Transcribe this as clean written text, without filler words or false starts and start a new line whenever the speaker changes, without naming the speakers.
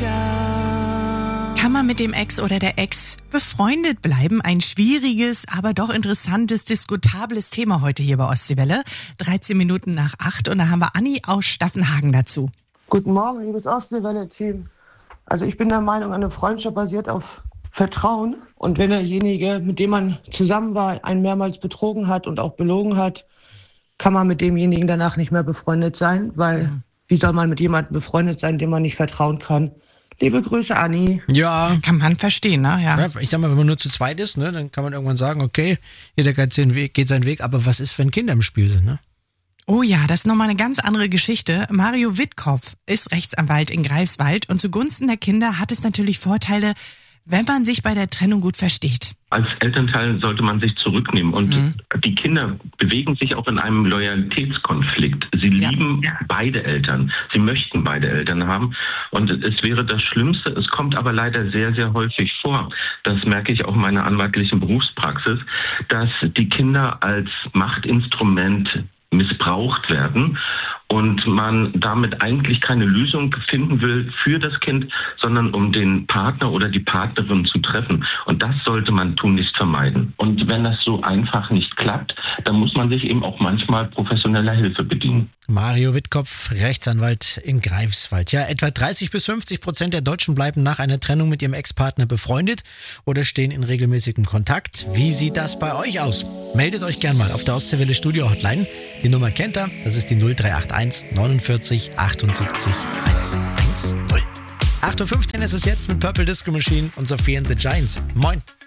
Kann man mit dem Ex oder der Ex befreundet bleiben? Ein schwieriges, aber doch interessantes, diskutables Thema heute hier bei Ostseewelle. 13 Minuten nach 8 und da haben wir Anni aus Staffenhagen dazu.
Guten Morgen, liebes Ostseewelle-Team. Also ich bin der Meinung, eine Freundschaft basiert auf Vertrauen. Und wenn derjenige, mit dem man zusammen war, einen mehrmals betrogen hat und auch belogen hat, kann man mit demjenigen danach nicht mehr befreundet sein, weil wie soll man mit jemandem befreundet sein, dem man nicht vertrauen kann? Liebe Grüße, Anni.
Ja. Kann man verstehen, ne? Ja.
Ich sag mal, wenn man nur zu zweit ist, ne, dann kann man irgendwann sagen, okay, jeder geht seinen Weg, aber was ist, wenn Kinder im Spiel sind, ne?
Oh ja, das ist nochmal eine ganz andere Geschichte. Mario Wittkopf ist Rechtsanwalt in Greifswald und zugunsten der Kinder hat es natürlich Vorteile, wenn man sich bei der Trennung gut versteht.
Als Elternteil sollte man sich zurücknehmen und die Kinder bewegen sich auch in einem Loyalitätskonflikt. Sie lieben beide Eltern, sie möchten beide Eltern haben und es wäre das Schlimmste, es kommt aber leider sehr, sehr häufig vor, das merke ich auch in meiner anwaltlichen Berufspraxis, dass die Kinder als Machtinstrument missbraucht werden und man damit eigentlich keine Lösung finden will für das Kind, sondern um den Partner oder die Partnerin zu treffen. Und das sollte man tunlichst vermeiden. Und wenn das so einfach nicht klappt, dann muss man sich eben auch manchmal professioneller Hilfe bedienen.
Mario Wittkopf, Rechtsanwalt in Greifswald. Ja, etwa 30-50% der Deutschen bleiben nach einer Trennung mit ihrem Ex-Partner befreundet oder stehen in regelmäßigem Kontakt. Wie sieht das bei euch aus? Meldet euch gern mal auf der Ostseewelle Studio Hotline. Die Nummer kennt ihr, das ist die 0381 49 78 110. 8.15 Uhr ist es jetzt mit Purple Disco Machine und Sophie and the Giants. Moin.